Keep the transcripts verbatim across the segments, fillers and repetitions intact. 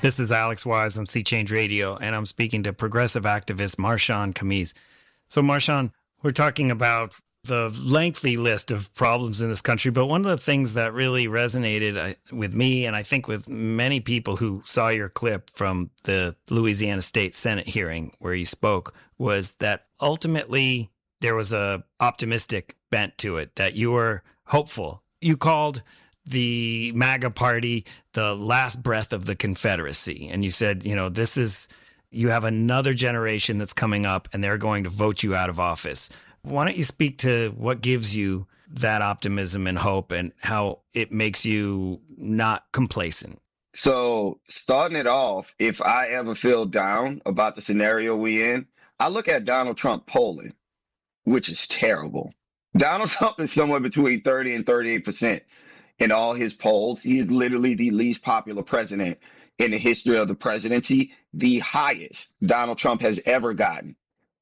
This is Alex Wise on Sea Change Radio, and I'm speaking to progressive activist Marshawn Khamis. So, Marshawn, we're talking about the lengthy list of problems in this country, but one of the things that really resonated with me, and I think with many people who saw your clip from the Louisiana State Senate hearing where you spoke, was that ultimately there was a optimistic bent to it, that you were hopeful. You called the MAGA party the last breath of the Confederacy. And you said, you know, this is, you have another generation that's coming up and they're going to vote you out of office. Why don't you speak to what gives you that optimism and hope and how it makes you not complacent? So starting it off, if I ever feel down about the scenario we in, I look at Donald Trump polling, which is terrible. Donald Trump is somewhere between thirty and thirty-eight percent. In all his polls. He is literally the least popular president in the history of the presidency. The highest Donald Trump has ever gotten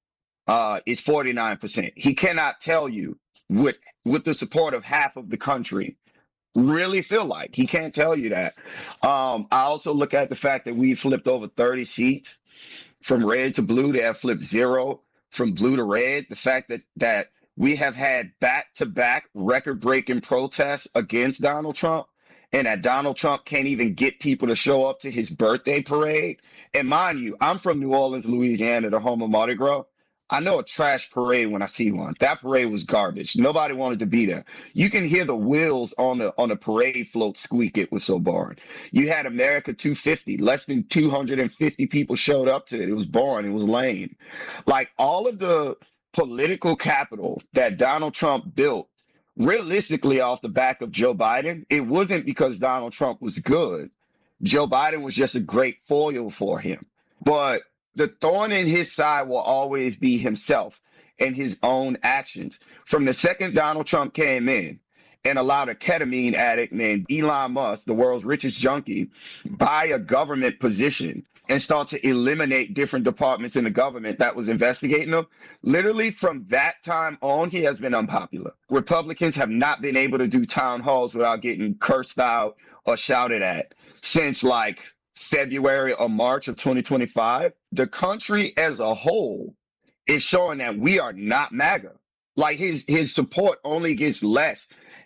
uh, is forty-nine percent. He cannot tell you what, with the support of half of the country, really feel like. He can't tell you that. Um, I also look at the fact that we flipped over thirty seats from red to blue. They have flipped zero from blue to red. The fact that that we have had back-to-back record-breaking protests against Donald Trump, and that Donald Trump can't even get people to show up to his birthday parade. And mind you, I'm from New Orleans, Louisiana, the home of Mardi Gras. I know a trash parade when I see one. That parade was garbage. Nobody wanted to be there. You can hear the wheels on the on the parade float squeak. It was so boring. You had America two fifty. Less than two hundred fifty people showed up to it. It was boring. It was lame. Like all of the political capital that Donald Trump built realistically off the back of Joe Biden, it wasn't because Donald Trump was good. Joe Biden was just a great foil for him. But the thorn in his side will always be himself and his own actions. From the second Donald Trump came in and allowed a ketamine addict named Elon Musk, the world's richest junkie, buy a government position and start to eliminate different departments in the government that was investigating him. Literally from that time on, he has been unpopular. Republicans have not been able to do town halls without getting cursed out or shouted at since like February or March of twenty twenty-five. The country as a whole is showing that we are not MAGA. Like his, his support only gets less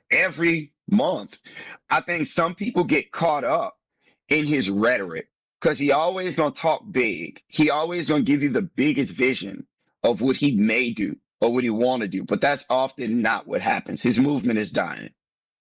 every month. I think some people get caught up in his rhetoric, because he always gonna talk big. He always gonna give you the biggest vision of what he may do or what he want to do. But that's often not what happens. His movement is dying.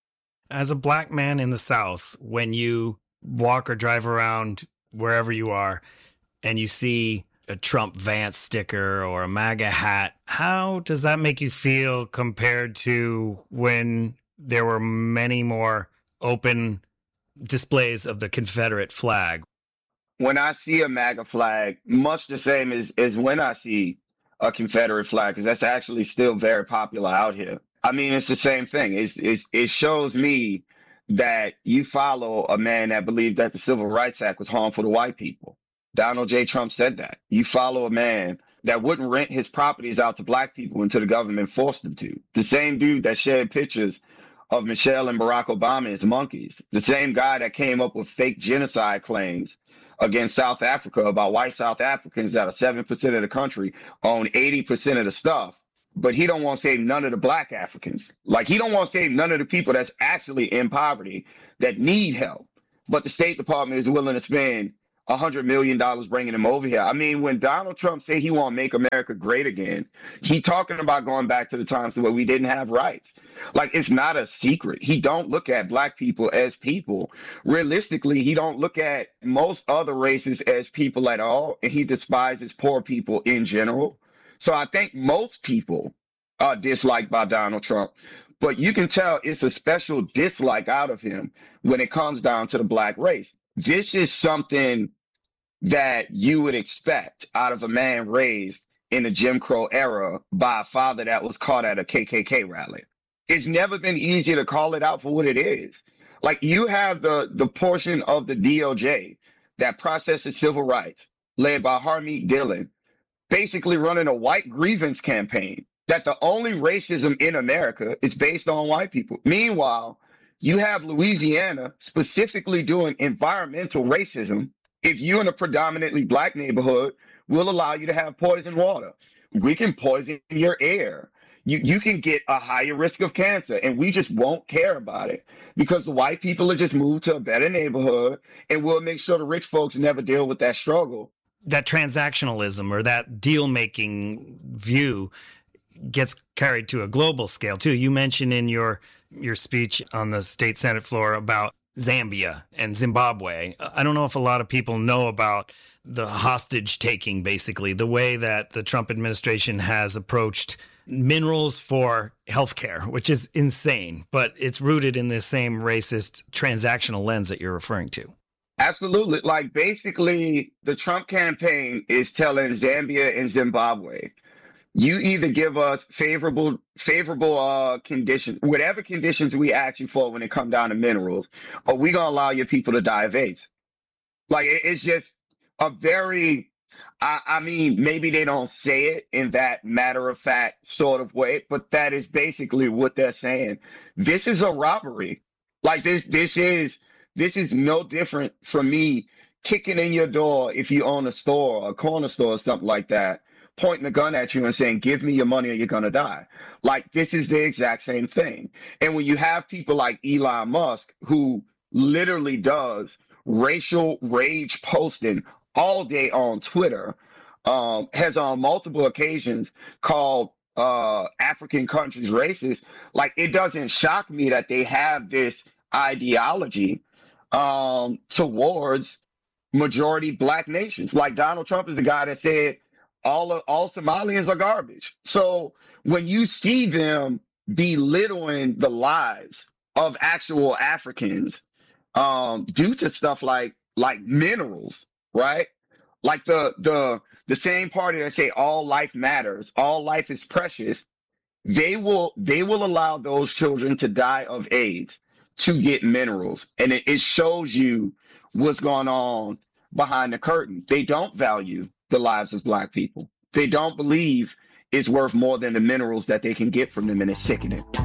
As a black man in the South, when you walk or drive around wherever you are and you see a Trump Vance sticker or a MAGA hat, how does that make you feel compared to when there were many more open displays of the Confederate flag? When I see a MAGA flag, much the same as, as when I see a Confederate flag, because that's actually still very popular out here. I mean, it's the same thing. It's, it's, it shows me that you follow a man that believed that the Civil Rights Act was harmful to white people. Donald J. Trump said that. You follow a man that wouldn't rent his properties out to black people until the government forced him to. The same dude that shared pictures of Michelle and Barack Obama as monkeys. The same guy that came up with fake genocide claims against South Africa about white South Africans that are seven percent of the country own eighty percent of the stuff. But he don't want to save none of the black Africans. Like he don't want to save none of the people that's actually in poverty that need help. But the State Department is willing to spend a hundred million dollars bringing him over here. I mean, when Donald Trump say he want to make America great again, he talking about going back to the times where we didn't have rights. Like it's not a secret. He don't look at black people as people. Realistically, he don't look at most other races as people at all. And he despises poor people in general. So I think most people are disliked by Donald Trump, but you can tell it's a special dislike out of him when it comes down to the black race. This is something that you would expect out of a man raised in the Jim Crow era by a father that was caught at a K K K rally. It's never been easier to call it out for what it is. Like you have the, the portion of the D O J that processes civil rights led by Harmeet Dillon, basically running a white grievance campaign that the only racism in America is based on white people. Meanwhile, you have Louisiana specifically doing environmental racism If you're in a predominantly black neighborhood, we'll allow you to have poison water. We can poison your air. You you can get a higher risk of cancer, and we just won't care about it because the white people will just move to a better neighborhood, and we'll make sure the rich folks never deal with that struggle. That transactionalism or that deal-making view gets carried to a global scale too. You mentioned in your your speech on the state Senate floor about Zambia and Zimbabwe. I don't know if a lot of people know about the hostage taking, basically, the way that the Trump administration has approached minerals for healthcare, which is insane, but it's rooted in this same racist transactional lens that you're referring to. Absolutely. Like basically the Trump campaign is telling Zambia and Zimbabwe, you either give us favorable, favorable uh, conditions, whatever conditions we ask you for when it come down to minerals, or we going to allow your people to die of AIDS. Like it, it's just a very, I, I mean, maybe they don't say it in that matter of fact sort of way, but that is basically what they're saying. This is a robbery. Like this, this is, this is no different from me kicking in your door if you own a store, a corner store or something like that, pointing a gun at you and saying, give me your money or you're going to die. Like this is the exact same thing. And when you have people like Elon Musk, who literally does racial rage posting all day on Twitter, um, has on multiple occasions called uh, African countries racist. Like, it doesn't shock me that they have this ideology um, towards majority black nations. Like Donald Trump is the guy that said all of, all Somalians are garbage. So when you see them belittling the lives of actual Africans um, due to stuff like like minerals, right? Like the the the same party that say all life matters, all life is precious, they will they will allow those children to die of AIDS to get minerals. And it, it shows you what's going on behind the curtain. They don't value the lives of black people. They don't believe it's worth more than the minerals that they can get from them, and it's sickening.